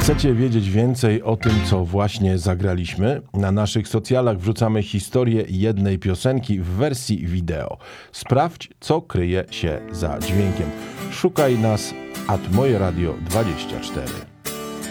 Chcecie wiedzieć więcej o tym, co właśnie zagraliśmy? Na naszych socjalach wrzucamy historię jednej piosenki w wersji wideo. Sprawdź, co kryje się za dźwiękiem. Szukaj nas @mojeradio24.